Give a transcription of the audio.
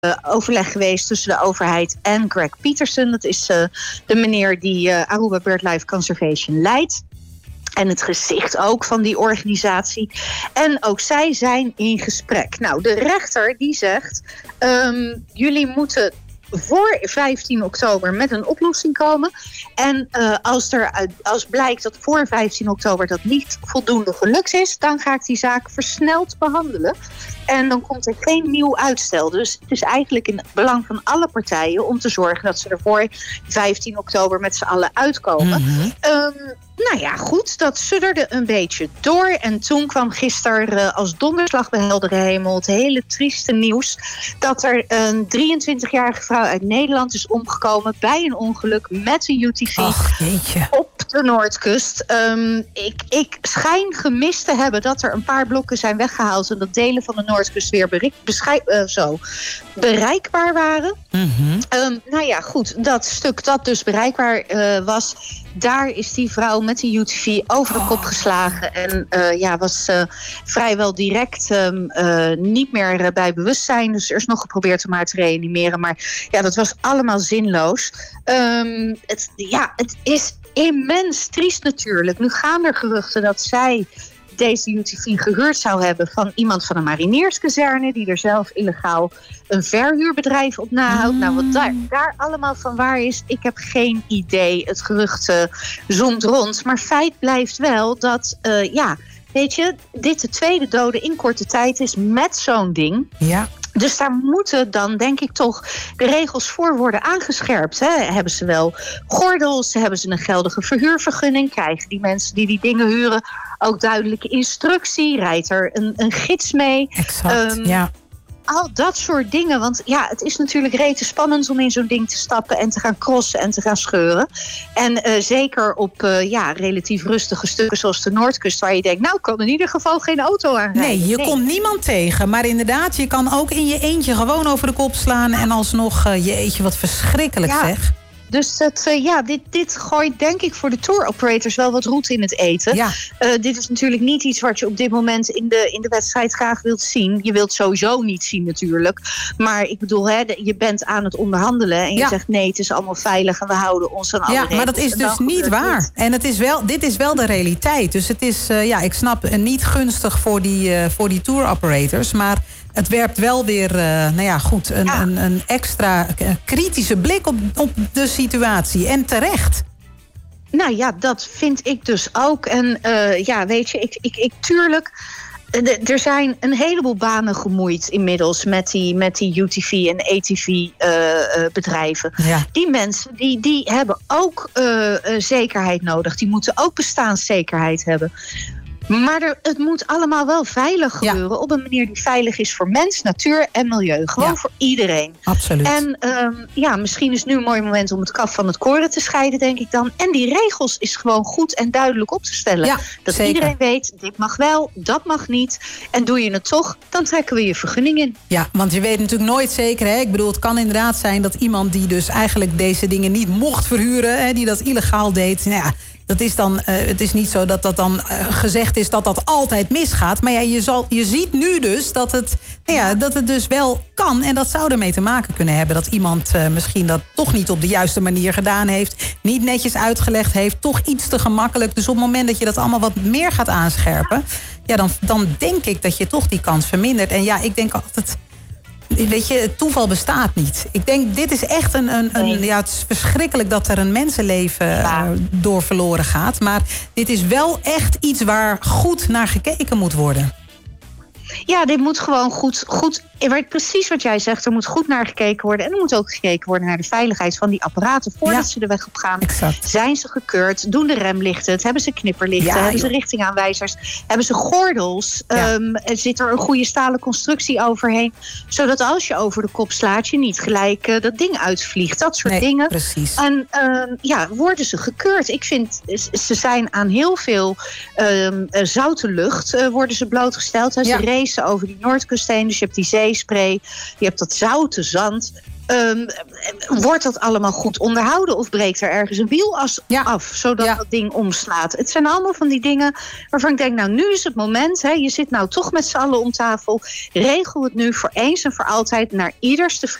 overleg geweest tussen de overheid en Greg Peterson. Dat is de meneer die Aruba BirdLife Conservation leidt. En het gezicht ook van die organisatie. En ook zij zijn in gesprek. Nou, de rechter die zegt, jullie moeten voor 15 oktober met een oplossing komen. En als blijkt dat voor 15 oktober dat niet voldoende gelukt is, dan ga ik die zaak versneld behandelen. En dan komt er geen nieuw uitstel. Dus het is eigenlijk in het belang van alle partijen om te zorgen dat ze er voor 15 oktober met z'n allen uitkomen. Mm-hmm. Nou ja, goed, dat sudderde een beetje door. En toen kwam gisteren als donderslag bij heldere hemel het hele trieste nieuws dat er een 23-jarige vrouw uit Nederland is omgekomen bij een ongeluk met een UTV op de Noordkust. Ik schijn gemist te hebben dat er een paar blokken zijn weggehaald en dat delen van de Noordkust weer bereikbaar waren. Mm-hmm. Nou ja, goed, dat stuk dat dus bereikbaar was, daar is die vrouw met een UTV over de kop geslagen. En was vrijwel direct niet meer bij bewustzijn. Dus er is nog geprobeerd om haar te reanimeren. Maar ja, dat was allemaal zinloos. Het is immens triest natuurlijk. Nu gaan er geruchten dat zij deze UTV gehuurd zou hebben van iemand van een marinierskazerne die er zelf illegaal een verhuurbedrijf op nahoudt. Nou, wat daar allemaal van waar is, ik heb geen idee. Het gerucht zoomt rond. Maar feit blijft wel dat, weet je, dit de tweede dode in korte tijd is met zo'n ding. Ja. Dus daar moeten dan, denk ik toch, de regels voor worden aangescherpt. Hè? Hebben ze wel gordels? Hebben ze een geldige verhuurvergunning? Krijgen die mensen die dingen huren ook duidelijke instructie? Rijdt er een gids mee? Exact, ja. Al dat soort dingen. Want ja, het is natuurlijk rete spannend om in zo'n ding te stappen en te gaan crossen en te gaan scheuren. En zeker op relatief rustige stukken zoals de Noordkust, waar je denkt, nou, kan in ieder geval geen auto aanrijden. Nee, je komt niemand tegen. Maar inderdaad, je kan ook in je eentje gewoon over de kop slaan en alsnog, jeetje, wat verschrikkelijk zeg. Dus dit gooit denk ik voor de tour operators wel wat roet in het eten. Ja. Dit is natuurlijk niet iets wat je op dit moment in de wedstrijd graag wilt zien. Je wilt sowieso niet zien natuurlijk. Maar ik bedoel, je bent aan het onderhandelen en je zegt nee, het is allemaal veilig en we houden ons aan alle regels. Maar dat is dus niet waar. En dit is wel de realiteit. Dus het is, ik snap, niet gunstig voor die tour operators, maar het werpt wel weer een extra kritische blik op de situatie. En terecht. Nou ja, dat vind ik dus ook. En weet je, ik tuurlijk, er zijn een heleboel banen gemoeid inmiddels met die UTV en ATV bedrijven. Ja. Die mensen die hebben ook zekerheid nodig. Die moeten ook bestaanszekerheid hebben. Maar het moet allemaal wel veilig gebeuren. Op een manier die veilig is voor mens, natuur en milieu. Gewoon voor iedereen. Absoluut. En misschien is het nu een mooi moment om het kaf van het koren te scheiden, denk ik dan. En die regels is gewoon goed en duidelijk op te stellen. Ja, dat zeker. Iedereen weet, dit mag wel, dat mag niet. En doe je het toch, dan trekken we je vergunning in. Ja, want je weet natuurlijk nooit zeker. Hè? Ik bedoel, het kan inderdaad zijn dat iemand die dus eigenlijk deze dingen niet mocht verhuren, die dat illegaal deed. Nou ja, dat is dan, het is niet zo dat dat dan gezegd is dat dat altijd misgaat. Maar ja, je ziet nu dus dat het dus wel kan. En dat zou ermee te maken kunnen hebben dat iemand misschien dat toch niet op de juiste manier gedaan heeft. Niet netjes uitgelegd heeft. Toch iets te gemakkelijk. Dus op het moment dat je dat allemaal wat meer gaat aanscherpen, dan denk ik dat je toch die kans vermindert. En ja, ik denk altijd, weet je, het toeval bestaat niet. Ik denk, dit is echt het is verschrikkelijk dat er een mensenleven door verloren gaat. Maar dit is wel echt iets waar goed naar gekeken moet worden. Ja, dit moet gewoon goed. Precies wat jij zegt, er moet goed naar gekeken worden. En er moet ook gekeken worden naar de veiligheid van die apparaten voordat ze de weg op gaan. Exact. Zijn ze gekeurd? Doen de remlichten het? Hebben ze knipperlichten? Hebben ze richtingaanwijzers? Hebben ze gordels? Zit er een goede stalen constructie overheen? Zodat als je over de kop slaat, je niet gelijk dat ding uitvliegt. Dat soort dingen. Precies. En worden ze gekeurd? Ik vind, ze zijn aan heel veel zoute lucht worden ze blootgesteld. Ze racen over die Noordkust heen. Dus je hebt die zeespray, je hebt dat zoute zand. wordt dat allemaal goed onderhouden? Of breekt er ergens een wiel af, zodat dat ding omslaat? Het zijn allemaal van die dingen waarvan ik denk, nou, nu is het moment. Hè, je zit nou toch met z'n allen om tafel. Regel het nu voor eens en voor altijd naar ieders tevreden.